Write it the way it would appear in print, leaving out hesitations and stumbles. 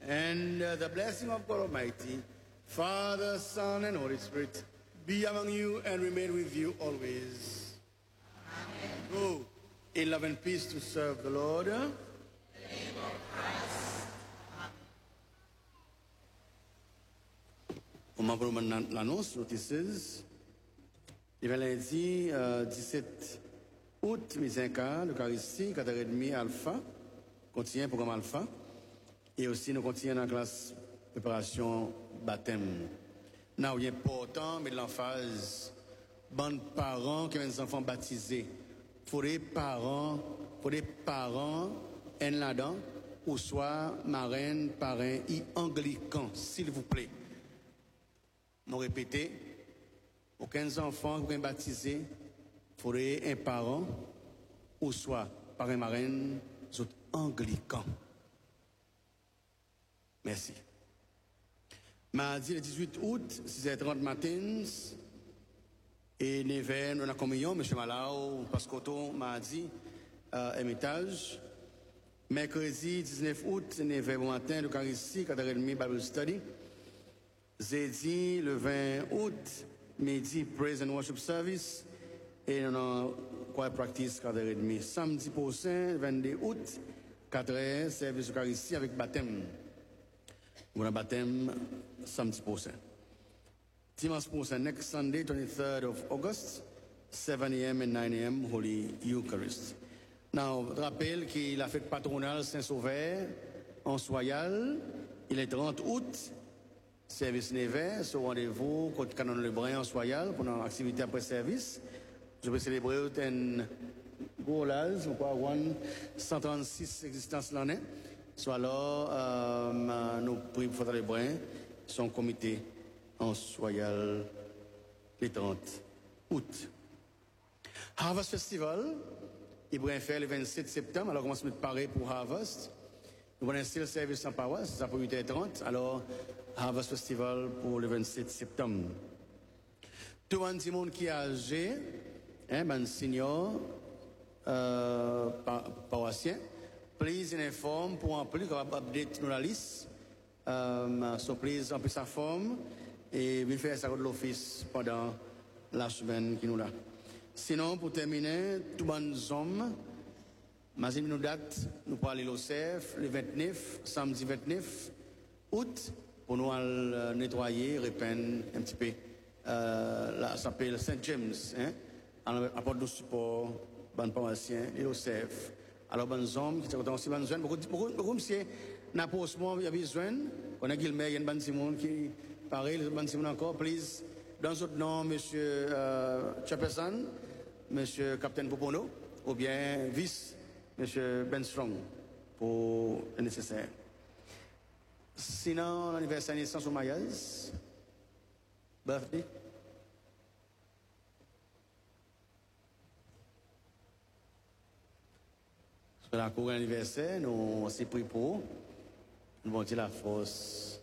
And the blessing of God Almighty, Father, Son, and Holy Spirit, be among you and remain with you always. Amen. Go in love and peace to serve the Lord. In the name of Christ. On m'a pour l'annonce, notices. Il va lundi 17 août, Misenka, l'Eucharistie, 4h30 Alpha, continue programme Alpha. Et aussi, nous continuons dans la classe préparation baptême. Now, il est important, mais l'emphase, bonnes parents qui ont des enfants baptisés. Pour les parents, en là-dedans, ou soit marraine, parrain, et anglican, s'il vous plaît. Nous répétons, aucun enfant qui est baptisé, pour un parent, ou soit parrain, marraine, sont anglicans. Merci. Mardi le 18 août, 6h30 matin, et 9h, nous avons la communion, M. Malao, Pascoto, mardi, Hermitage. Mercredi 19 août, 9h matin, l'Eucharistie, 4h30, Bible Study. Jeudi, le 20 août, midi, Praise and Worship Service. Et nous avons Choir Practice, 4h30. Samedi prochain, 22 août, 4h, service Eucharistie avec baptême. Nous avons baptême samedi prochain. Dimanche prochain, next Sunday, 23rd of August, 7 a.m. and 9 a.m., Holy Eucharist. Now, je rappelle qu'il a fait patronal Saint-Sauveur en Soyal. Il est 30 août, service Nevers, au rendez-vous, côté Canon Lebrun en Soyal, pour une activité après service. Je vais célébrer un gros laz, on croit 136 existences l'année. Soit alors, nous prions pour les Brins, son comité en Soyal, le 30 août. Harvest Festival, il va faire le 27 septembre, alors on va se mettre pareil pour Harvest. Nous allons installer le service en paroisse, c'est pour 8h30, alors Harvest Festival pour le 27 septembre. Tout le monde qui est âgé, ben senior, paroissien, please informe pour remplir, qu'on va update nous la liste. So please remplir sa forme et venir faire ça de l'office pendant la semaine qui nous l'a. Sinon, pour terminer, tout le monde hommes, imagine nous date, nous pour aller au CEF le 29, samedi 29 août, pour nous nettoyer, répandre un petit peu. Là, ça s'appelle Saint James, hein, apporte de support, ban paroissien, et au CEF. Alors, bonnes hommes, qui sont aussi bonnes jeunes, beaucoup, monsieur, n'a pas il y a besoin, on a Guillemets, il y a une bonne Simon qui, pareil, le bonne Simon encore, please, dans votre nom, monsieur, Chapesan, monsieur Capitaine Popono, ou bien vice, monsieur Ben Strong, pour le nécessaire. Sinon, l'anniversaire de naissance au Mayaz, birthday. Pour la cour anniversaire, nous aussi pris pour nous monter la force